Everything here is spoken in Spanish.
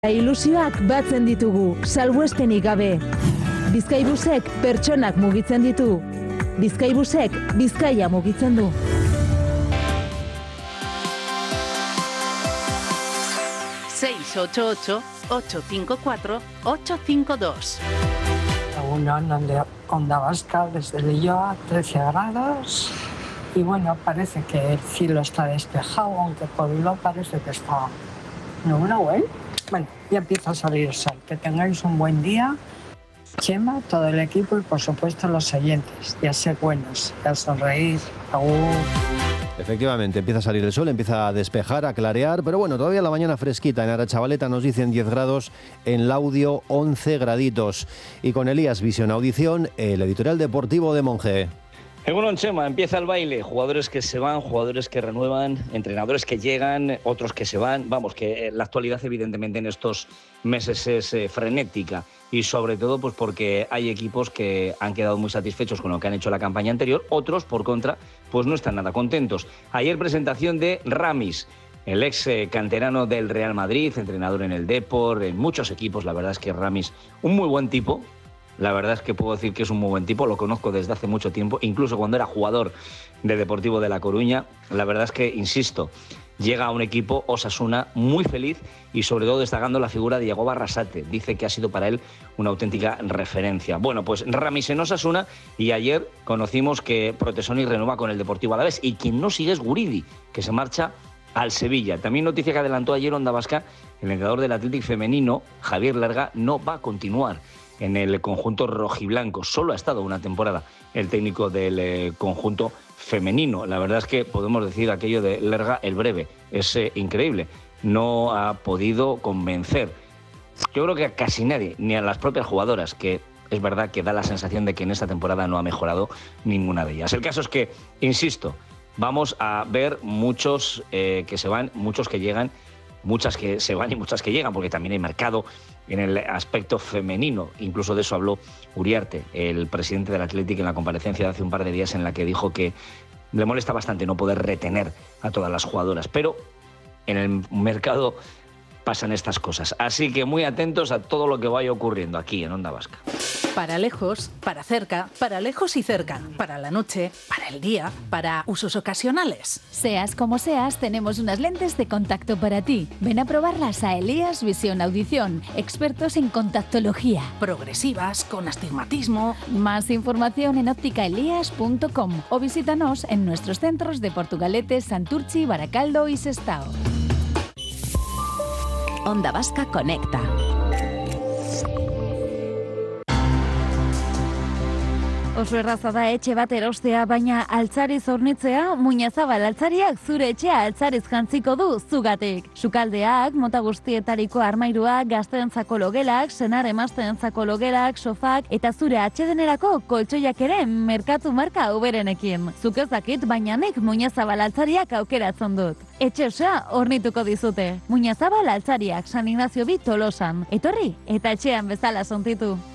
Ilusioak batzen ditugu, salbuespenik gabe. Bizkaibusek pertsonak mugitzen ditu. Bizkaibusek Bizkaia mugitzen du. ...688-854-852. Según Onda Vasca, desde Leioa, 13 grados. Y bueno, parece que el cielo está despejado, aunque por un lado parece que está nublado, ¿eh? Bueno, ya empieza a salir el sol. Que tengáis un buen día. Chema, todo el equipo y por supuesto los oyentes. Ya ser buenos, ya sonreír. Agur. Efectivamente, empieza a salir el sol, empieza a despejar, a clarear, pero bueno, todavía la mañana fresquita. En Arachavaleta nos dicen 10 grados, en Laudio 11 graditos. Y con Elías Visión Audición, el editorial deportivo de Monge. Egunon, Chema, empieza el baile, jugadores que se van, jugadores que renuevan, entrenadores que llegan, otros que se van. Vamos, que la actualidad evidentemente en estos meses es frenética y sobre todo pues porque hay equipos que han quedado muy satisfechos con lo que han hecho la campaña anterior, otros por contra pues no están nada contentos. Ayer presentación de Ramis, el ex canterano del Real Madrid, entrenador en el Depor, en muchos equipos. La verdad es que Ramis, un muy buen tipo. La verdad es que puedo decir que es un muy buen tipo, lo conozco desde hace mucho tiempo, incluso cuando era jugador de Deportivo de La Coruña. La verdad es que, insisto, llega a un equipo, Osasuna, muy feliz y sobre todo destacando la figura de Yagoba Arrasate. Dice que ha sido para él una auténtica referencia. Bueno, pues Ramis en Osasuna y ayer conocimos que Protesoni renueva con el Deportivo Alavés y quien no sigue es Guridi, que se marcha al Sevilla. También noticia que adelantó ayer Onda Vasca, el entrenador del Athletic femenino, Javier Lerga, no va a continuar en el conjunto rojiblanco. Solo ha estado una temporada el técnico del conjunto femenino. La verdad es que podemos decir aquello de Lerga el breve. Es increíble. No ha podido convencer, yo creo que a casi nadie, ni a las propias jugadoras, que es verdad que da la sensación de que en esta temporada no ha mejorado ninguna de ellas. El caso es que, insisto, vamos a ver muchos que se van, muchos que llegan, muchas que se van y muchas que llegan, porque también hay mercado en el aspecto femenino. Incluso de eso habló Uriarte, el presidente del Athletic, en la comparecencia de hace un par de días, en la que dijo que le molesta bastante no poder retener a todas las jugadoras, pero en el mercado pasan estas cosas. Así que muy atentos a todo lo que vaya ocurriendo aquí en Onda Vasca. Para lejos, para cerca, para lejos y cerca, para la noche, para el día, para usos ocasionales. Seas como seas, tenemos unas lentes de contacto para ti. Ven a probarlas a Elías Visión Audición, expertos en contactología. Progresivas, con astigmatismo. Más información en ópticaelías.com o visítanos en nuestros centros de Portugalete, Santurchi, Baracaldo y Sestao. Onda Vasca conecta. Oso erraza da etxe bat erostea, baina altzariz hornitzea, Muñazabal altzariak zure etxea altzariz jantziko du zugatik. Sukaldeak, mota guztietariko armairuak, gazteentzako logelak, senar emazteentzako logelak, sofak eta zure atsedenerako koltsoiak ere merkatu marka uberenekin. Zuk ez dakit, baina nik Muñazabal altzariak aukeratzen dut. Etxe osoa hornituko dizute. Muñazabal altzariak, San Ignacio bi Tolosan. Etorri eta etxean bezala sontitu.